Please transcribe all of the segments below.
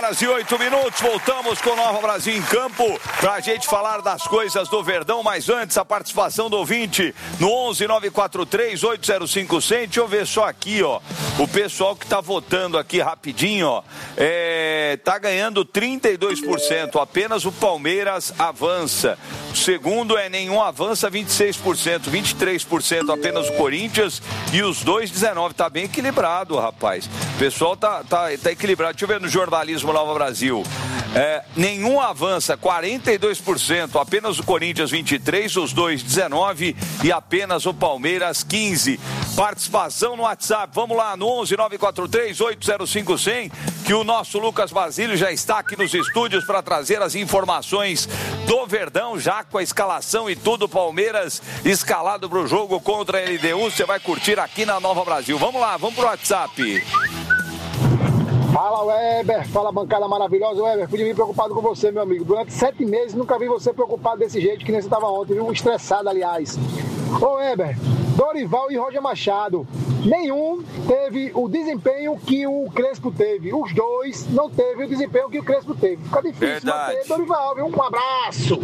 horas e 8 minutos, voltamos com o Nova Brasil em campo pra gente falar das coisas do Verdão, mas antes a participação do ouvinte no 11-943-805-100. Deixa eu ver só aqui, ó, o pessoal que tá votando aqui rapidinho, ó, tá ganhando 32%, apenas o Palmeiras avança. O segundo nenhum avança, 26%, 23% apenas o Corinthians e os dois 19%. Tá bem equilibrado, rapaz. O pessoal tá equilibrado. Deixa eu ver no jornalismo Nova Brasil. Nenhum avança, 42%, apenas o Corinthians 23%, os dois 19% e apenas o Palmeiras 15%. Participação no WhatsApp, vamos lá, no 11-943-805-100, que o nosso Lucas Basílio já está aqui nos estúdios para trazer as informações do Verdão, já com a escalação e tudo, Palmeiras escalado para o jogo contra a LDU, você vai curtir aqui na Nova Brasil. Vamos lá, vamos pro WhatsApp. Fala, Weber, fala, bancada maravilhosa. Weber, fui me preocupado com você, meu amigo. Durante 7 meses nunca vi você preocupado desse jeito que nem você estava ontem, viu? Estressado, aliás. Ô, Weber, Dorival e Roger Machado, nenhum teve o desempenho que o Crespo teve. Os dois não teve o desempenho que o Crespo teve. Fica difícil manter Dorival, viu? Um abraço.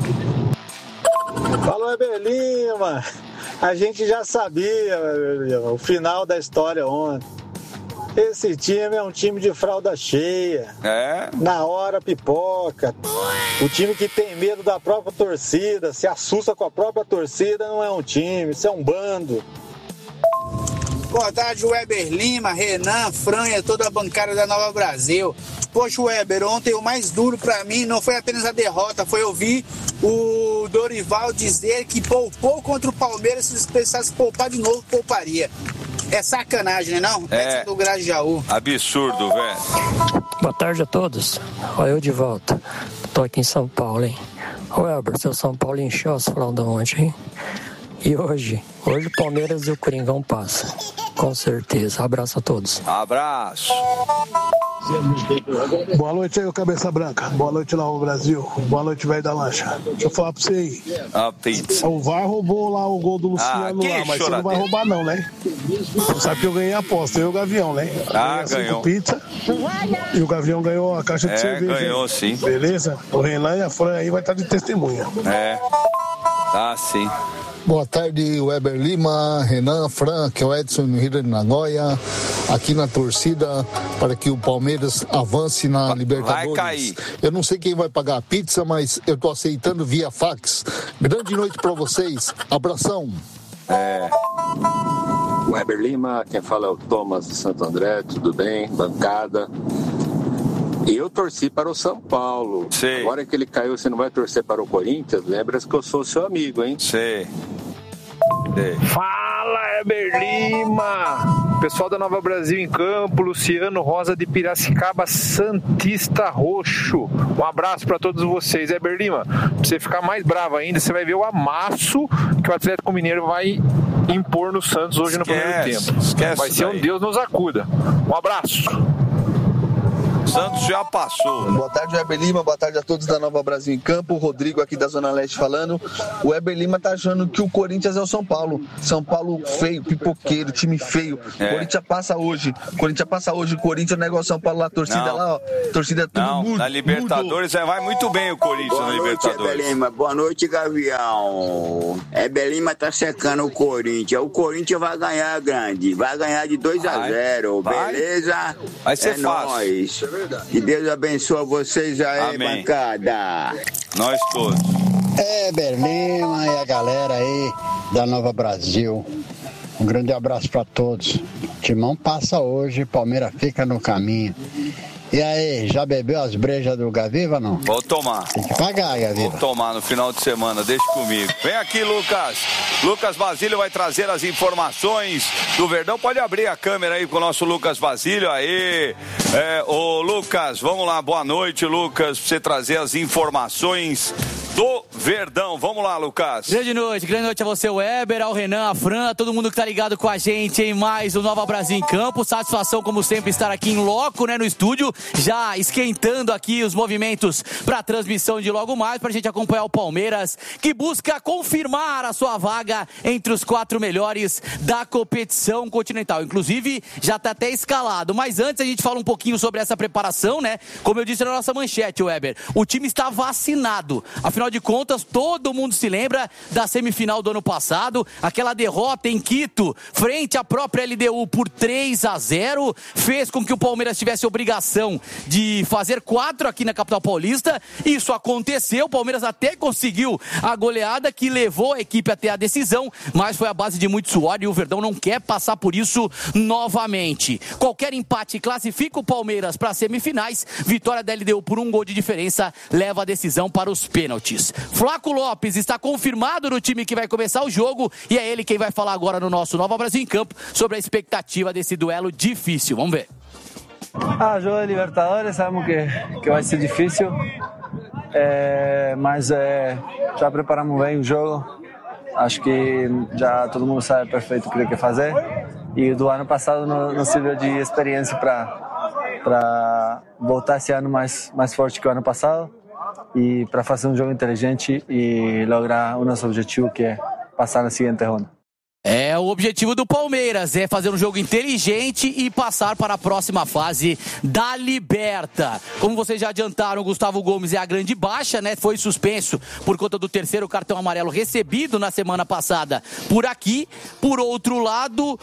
Fala, Weber Lima. A gente já sabia, o final da história ontem. Esse time é um time de fralda cheia. Na hora pipoca. O time que tem medo da própria torcida, se assusta com a própria torcida, não é um time, isso é um bando. Boa tarde, Weber Lima, Renan, Franha, toda a bancada da Nova Brasil. Poxa, Weber, ontem o mais duro pra mim não foi apenas a derrota, foi ouvir o Dorival dizer que poupou contra o Palmeiras, se precisasse poupar de novo, pouparia. É sacanagem, né não? É do Grajaú. Absurdo, velho. Boa tarde a todos. Olha eu de volta. Tô aqui em São Paulo, hein? Ô, Elber, seu São Paulo encheu as fraldas ontem, hein? E hoje o Palmeiras e o Coringão passam. Com certeza. Abraço a todos. Abraço. Boa noite aí, o Cabeça Branca. Boa noite, Nova Brasil. Boa noite, velho da lancha. Deixa eu falar pra você aí. O VAR roubou lá o gol do Luciano lá, mas você não vai roubar não, né? Você sabe que eu ganhei a aposta, eu e o Gavião, né? Ganhou. Pizza e o Gavião ganhou a caixa de cerveja. Ganhou, sim. Beleza? O Renan e a Fran aí vai estar de testemunha. Sim. Boa tarde, Weber Lima, Renan, Fran, que é o Edson no Rio de Nagoya, aqui na torcida para que o Palmeiras avance na Libertadores. Vai cair. Eu não sei quem vai pagar a pizza, mas eu tô aceitando via fax. Grande noite para vocês, abração. Weber Lima, quem fala é o Thomas de Santo André, tudo bem, bancada. Eu torci para o São Paulo. Sei. Agora que ele caiu, você não vai torcer para o Corinthians? Lembra que eu sou seu amigo, hein? Sei. Fala, Weber Lima! Pessoal da Nova Brasil em campo, Luciano Rosa de Piracicaba, Santista Roxo. Um abraço para todos vocês. Weber Lima, pra você ficar mais bravo ainda, você vai ver o amasso que o Atlético Mineiro vai impor no Santos hoje no primeiro tempo. Vai ser um Deus nos acuda. Um abraço. Santos já passou. Boa tarde, Weber Lima. Boa tarde a todos da Nova Brasil em campo. O Rodrigo aqui da Zona Leste falando. O Weber Lima tá achando que o Corinthians é o São Paulo. São Paulo feio, pipoqueiro, time feio. Corinthians passa hoje. O Corinthians não é igual ao São Paulo lá, a torcida lá, ó. Torcida tudo mudo. Na Libertadores vai muito bem o Corinthians na Libertadores. Boa noite, Lima. Boa noite, Gavião. Weber Lima tá secando o Corinthians. O Corinthians vai ganhar grande. Vai ganhar de 2-0. Beleza? Vai ser fácil. Nóis. Que Deus abençoe vocês aí, bancada. Nós todos. Weber Lima e a galera aí da Nova Brasil. Um grande abraço para todos. Timão passa hoje, Palmeiras fica no caminho. E aí, já bebeu as brejas do Gaviva, não? Vou tomar. Tem que pagar, Gaviva. Vou tomar no final de semana, deixa comigo. Vem aqui, Lucas. Lucas Basílio vai trazer as informações do Verdão. Pode abrir a câmera aí com o nosso Lucas Basílio. Aí, ô Lucas, vamos lá. Boa noite, Lucas. Pra você trazer as informações do Verdão. Vamos lá, Lucas. Grande noite a você, Weber, ao Renan, a Fran, a todo mundo que tá ligado com a gente em mais o Nova Brasil em Campo. Satisfação, como sempre, estar aqui em loco, né, no estúdio, já esquentando aqui os movimentos pra transmissão de logo mais, pra gente acompanhar o Palmeiras, que busca confirmar a sua vaga entre os 4 melhores da competição continental. Inclusive, já tá até escalado. Mas antes a gente fala um pouquinho sobre essa preparação, né? Como eu disse na nossa manchete, Weber, o time está vacinado. Afinal de contas, todo mundo se lembra da semifinal do ano passado, aquela derrota em Quito, frente à própria LDU por 3-0, fez com que o Palmeiras tivesse a obrigação de fazer 4 aqui na capital paulista. Isso aconteceu, o Palmeiras até conseguiu a goleada que levou a equipe até a decisão, mas foi a base de muito suor e o Verdão não quer passar por isso novamente. Qualquer empate classifica o Palmeiras para as semifinais, vitória da LDU por 1 gol de diferença leva a decisão para os pênaltis. Flaco Lopes está confirmado no time que vai começar o jogo e é ele quem vai falar agora no nosso Nova Brasil em Campo sobre a expectativa desse duelo difícil. Vamos ver. Jogo de Libertadores, sabemos que vai ser difícil, mas já preparamos bem o jogo. Acho que já todo mundo sabe perfeito o que tem que fazer e do ano passado não serviu de experiência para voltar esse ano mais forte que o ano passado e para fazer um jogo inteligente e lograr o nosso objetivo, que é passar na seguinte ronda. O objetivo do Palmeiras é fazer um jogo inteligente e passar para a próxima fase da Liberta. Como vocês já adiantaram, o Gustavo Gomes é a grande baixa, né? Foi suspenso por conta do 3º cartão amarelo recebido na semana passada por aqui. Por outro lado,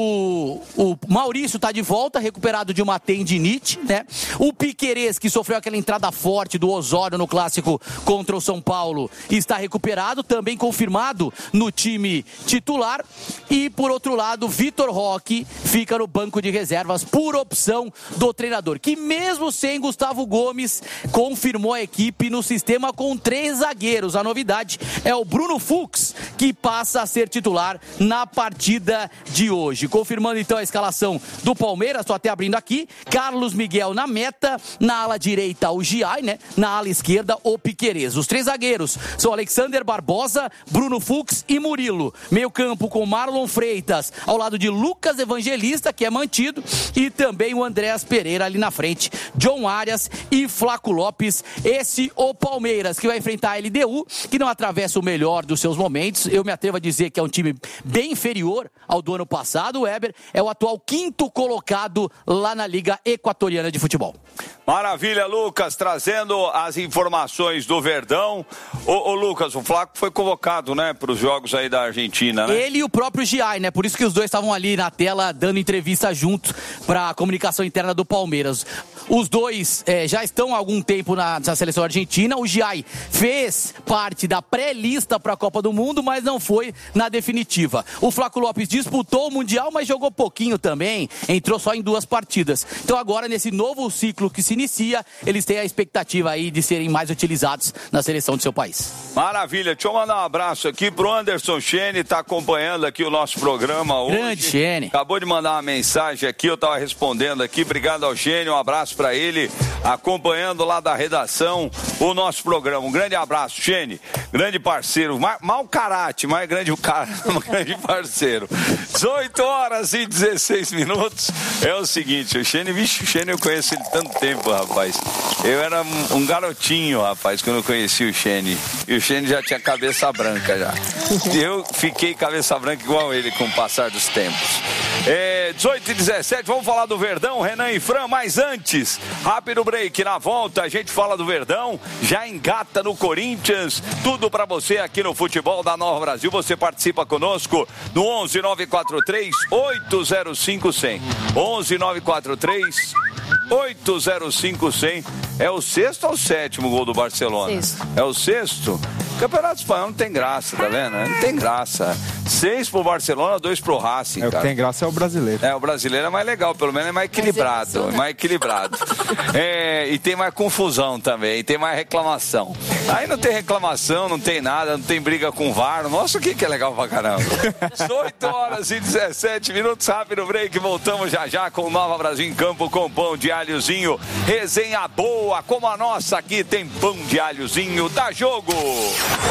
o Maurício está de volta, recuperado de uma tendinite, né? O Piquerez, que sofreu aquela entrada forte do Osório no clássico contra o São Paulo, está recuperado, também confirmado no time titular. E, por outro lado, Vitor Roque fica no banco de reservas por opção do treinador, que mesmo sem Gustavo Gomes, confirmou a equipe no sistema com 3 zagueiros. A novidade é o Bruno Fux, que passa a ser titular na partida de hoje. Confirmando então a escalação do Palmeiras, estou até abrindo aqui: Carlos Miguel na meta, na ala direita o Giai, né? Na ala esquerda o Piquerez. Os 3 zagueiros são Alexander Barbosa, Bruno Fux e Murilo. Meio campo com Marlon Freitas, ao lado de Lucas Evangelista, que é mantido, e também o Andréas Pereira ali na frente, John Arias e Flaco Lopes. Esse o Palmeiras, que vai enfrentar a LDU, que não atravessa o melhor dos seus momentos. Eu me atrevo a dizer que é um time bem inferior ao do ano passado. O Weber é o atual 5º colocado lá na Liga Equatoriana de Futebol. Maravilha, Lucas, trazendo as informações do Verdão. Ô Lucas, o Flaco foi convocado, né, para os jogos aí da Argentina, né? Ele e o próprio Giai, né? Por isso que os dois estavam ali na tela dando entrevista junto para a comunicação interna do Palmeiras. Os dois já estão há algum tempo na seleção argentina. O Giai fez parte da pré-lista para a Copa do Mundo, mas não foi na definitiva. O Flaco Lopes disputou o Mundial, mas jogou pouquinho também. Entrou só em 2 partidas. Então agora, nesse novo ciclo que se inicia, eles têm a expectativa aí de serem mais utilizados na seleção do seu país. Maravilha. Deixa eu mandar um abraço aqui pro Anderson Chene, tá acompanhando aqui o nosso programa hoje. Grande Chene. Acabou de mandar uma mensagem aqui, eu tava respondendo aqui. Obrigado ao Chene, um abraço para ele, acompanhando lá da redação o nosso programa. Um grande abraço, Chene, grande parceiro, mau caráter, mas grande parceiro. 18h16. É o seguinte, o Chene eu conheço ele tanto tempo, rapaz. Eu era um garotinho, rapaz, quando eu conheci o Chene. E o Chene já tinha cabeça branca já. E eu fiquei cabeça branca igual ele com o passar dos tempos. 18h17, vamos falar do Verdão, Renan e Fran, mas antes, rápido break, na volta a gente fala do Verdão, já engata no Corinthians, tudo pra você aqui no Futebol da Nova Brasil. Você participa conosco no 11-943-805-100. 11-943-805-100. É o 6º ou o 7º gol do Barcelona? 6. É o 6º? Campeonato Espanhol não tem graça, tá vendo? Não tem graça. 6 pro Barcelona, 2 pro Racing, cara. O que tem graça é o brasileiro. O brasileiro é mais legal, pelo menos é mais equilibrado. E tem mais confusão também, e tem mais reclamação. Aí não tem reclamação, não tem nada, não tem briga com o VAR. Nossa, o que é legal pra caramba. 18h17, rápido break. Voltamos já com o Nova Brasil em Campo com pão de alhozinho. Resenha boa, como a nossa aqui tem pão de alhozinho. Dá jogo!